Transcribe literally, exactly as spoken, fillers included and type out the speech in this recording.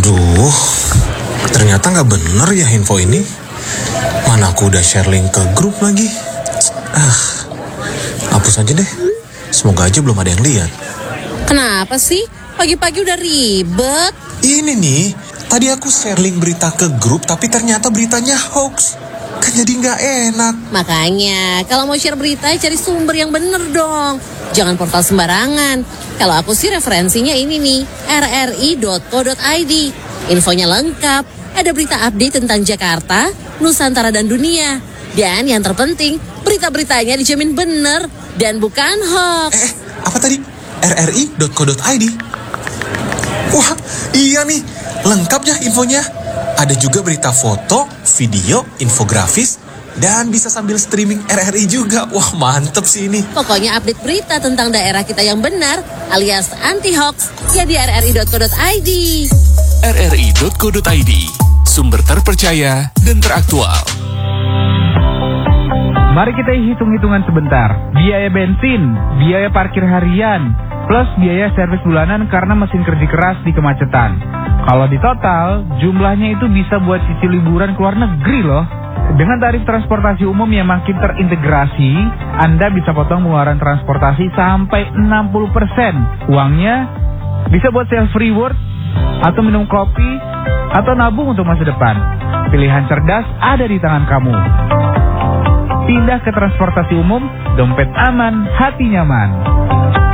Aduh, ternyata nggak bener ya info ini. Mana aku udah share link ke grup lagi. Ah, hapus aja deh. Semoga aja belum ada yang lihat. Kenapa sih? Pagi-pagi udah ribet. Ini nih, tadi aku share link berita ke grup, tapi ternyata beritanya hoax. Kan jadi nggak enak. Makanya, kalau mau share berita, cari sumber yang bener dong. Jangan portal sembarangan. Kalau aku sih referensinya ini nih, r r i dot co dot i d. Infonya lengkap, ada berita update tentang Jakarta, Nusantara dan dunia. Dan yang terpenting, berita-beritanya dijamin bener dan bukan hoax. Eh, apa tadi? r r i dot co dot i d. Wah, iya nih, lengkap ya infonya. Ada juga berita foto, video, infografis, dan bisa sambil streaming R R I juga. Wah, mantep sih ini. Pokoknya update berita tentang daerah kita yang benar, alias anti-hoax, ya di r r i dot co dot i d. r r i dot co dot i d, sumber terpercaya dan teraktual. Mari kita hitung-hitungan sebentar. Biaya bensin, biaya parkir harian, plus biaya servis bulanan karena mesin kerja keras di kemacetan. Kalau di total, jumlahnya itu bisa buat cicil liburan ke luar negeri loh. Dengan tarif transportasi umum yang makin terintegrasi, Anda bisa potong pengeluaran transportasi sampai enam puluh persen. Uangnya bisa buat self reward, atau minum kopi, atau nabung untuk masa depan. Pilihan cerdas ada di tangan kamu. Pindah ke transportasi umum, dompet aman, hati nyaman.